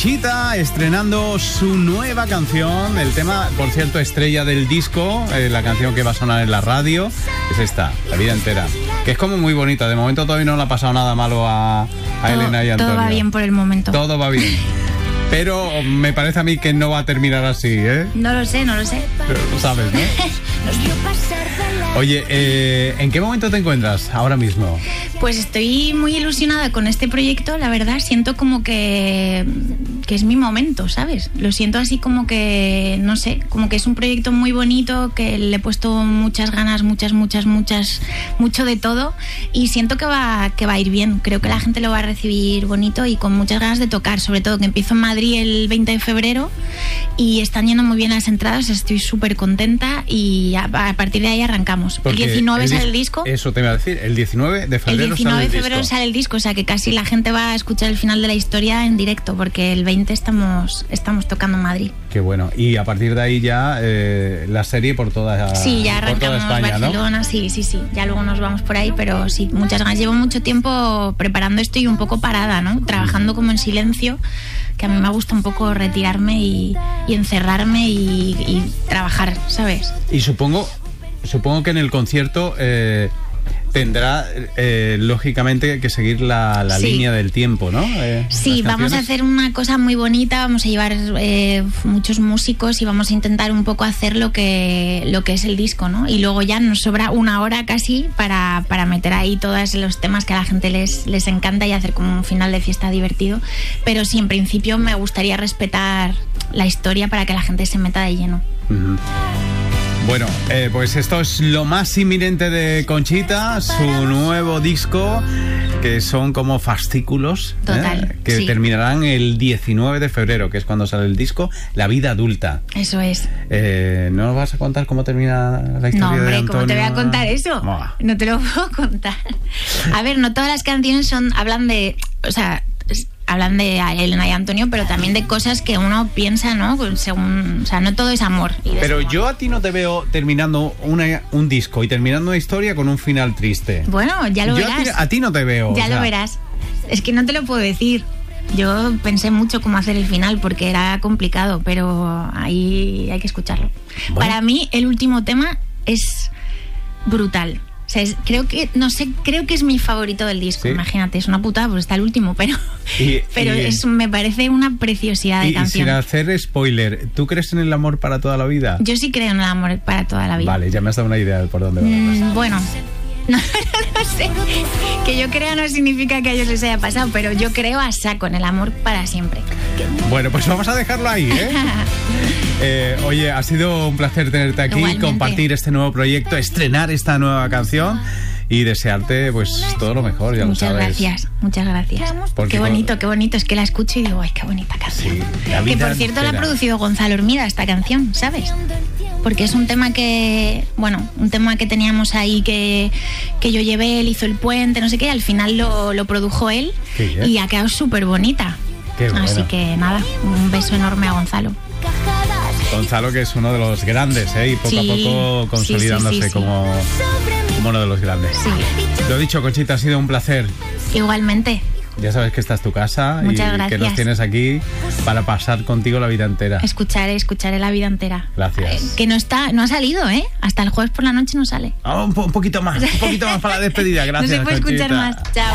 Conchita estrenando su nueva canción, el tema, por cierto, estrella del disco, la canción que va a sonar en la radio, es esta, La vida entera, que es como muy bonita. De momento todavía no le ha pasado nada malo a Elena y Antonio. Todo va bien por el momento. Todo va bien. Pero me parece a mí que no va a terminar así, ¿eh? No lo sé. Pero lo sabes, ¿no? Oye, ¿en qué momento te encuentras ahora mismo? Pues estoy muy ilusionada con este proyecto, la verdad. Siento como que es mi momento, ¿sabes? Lo siento así como que, no sé, como que es un proyecto muy bonito, que le he puesto muchas ganas, mucho de todo, y siento que va a ir bien. Creo que la gente lo va a recibir bonito y con muchas ganas de tocar, sobre todo que empiezo en Madrid el 20 de febrero y están yendo muy bien las entradas, estoy súper contenta y a partir de ahí arrancamos. Porque el 19 sale el disco. Eso te iba a decir, el 19 de febrero. El 19 de febrero sale el disco, o sea que casi la gente va a escuchar el final de la historia en directo, porque el 20 estamos tocando en Madrid. Qué bueno. Y a partir de ahí ya la serie por toda Sí, ya arrancamos España, Barcelona, ¿no? Sí. Ya luego nos vamos por ahí, pero sí, muchas ganas. Llevo mucho tiempo preparando esto y un poco parada, ¿no? Trabajando como en silencio, que a mí me gusta un poco retirarme y encerrarme y trabajar, ¿sabes? Y supongo que en el concierto tendrá lógicamente que seguir la línea del tiempo, ¿no? Sí, vamos a hacer una cosa muy bonita, vamos a llevar muchos músicos y vamos a intentar un poco hacer lo que es el disco, ¿no? Y luego ya nos sobra una hora casi para meter ahí todos los temas que a la gente les encanta y hacer como un final de fiesta divertido. Pero sí, en principio me gustaría respetar la historia para que la gente se meta de lleno. Uh-huh. Bueno, pues esto es lo más inminente de Conchita, su nuevo disco, que son como fascículos. Total, que sí. Terminarán el 19 de febrero, que es cuando sale el disco, La vida adulta. Eso es. ¿No nos vas a contar cómo termina la historia de Antonio? No, hombre, ¿cómo te voy a contar eso? Buah. No te lo puedo contar. A ver, no todas las canciones hablan de Elena y Antonio, pero también de cosas que uno piensa, ¿no? Según, o sea, no todo es amor. Pero yo a ti no te veo terminando un disco y terminando una historia con un final triste. Bueno, ya lo verás. A ti no te veo. Ya lo verás. Es que no te lo puedo decir. Yo pensé mucho cómo hacer el final porque era complicado, pero ahí hay que escucharlo. Bueno. Para mí, el último tema es brutal. O sea, creo que es mi favorito del disco. ¿Sí? Imagínate, es una putada, pues está el último, pero me parece una preciosidad de canción. Y sin hacer spoiler, ¿tú crees en el amor para toda la vida? Yo sí creo en el amor para toda la vida. Vale, ya me has dado una idea de por dónde va a pasar. Bueno, no sé. Que yo crea no significa que a ellos les haya pasado, pero yo creo a saco en el amor para siempre. Bueno, pues vamos a dejarlo ahí, ¿eh? Oye, ha sido un placer tenerte aquí, igualmente. Compartir este nuevo proyecto, estrenar esta nueva canción y desearte pues todo lo mejor, ya muchas lo sabes. Muchas gracias. Porque qué bonito, es que la escucho y digo, ay, qué bonita canción. Sí, que por cierto entera. La ha producido Gonzalo Hermida, esta canción, ¿sabes? Porque es un tema que teníamos ahí que yo llevé, él hizo el puente, no sé qué, al final lo produjo él y ha quedado súper bonita. Bueno. Así que nada, un beso enorme a Gonzalo. Gonzalo, que es uno de los grandes, y poco a poco consolidándose como uno de los grandes. Sí. Lo dicho, Conchita, ha sido un placer. Igualmente. Ya sabes que esta es tu casa. Muchas y gracias. Que nos tienes aquí para pasar contigo la vida entera. Escucharé la vida entera. Gracias. Que no ha salido, Hasta el jueves por la noche no sale. Un poquito más para la despedida. Gracias, no se puede escuchar Conchita. más. Chao.